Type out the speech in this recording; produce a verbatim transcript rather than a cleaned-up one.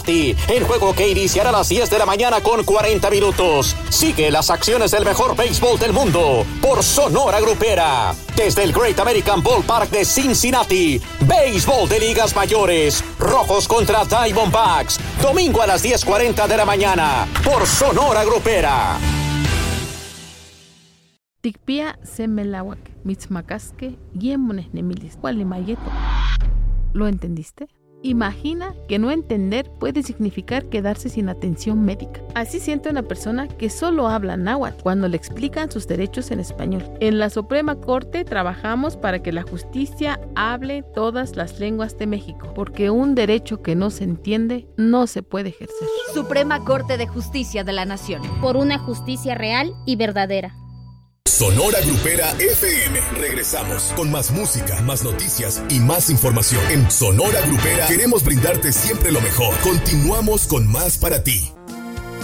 En juego que iniciará a las diez de la mañana con cuarenta minutos. Sigue las acciones del mejor béisbol del mundo por Sonora Grupera. Desde el Great American Ballpark de Cincinnati. Béisbol de ligas mayores. Rojos contra Diamondbacks. Domingo a las diez cuarenta de la mañana por Sonora Grupera. Tikpia semelawak, mitzmacasque, yemones nemilis, cualimayeto. ¿Lo entendiste? Imagina que no entender puede significar quedarse sin atención médica. Así siente una persona que solo habla náhuatl cuando le explican sus derechos en español. En la Suprema Corte trabajamos para que la justicia hable todas las lenguas de México, porque un derecho que no se entiende no se puede ejercer. Suprema Corte de Justicia de la Nación. Por una justicia real y verdadera. Sonora Grupera F M. Regresamos con más música, más noticias y más información. En Sonora Grupera queremos brindarte siempre lo mejor. Continuamos con más para ti.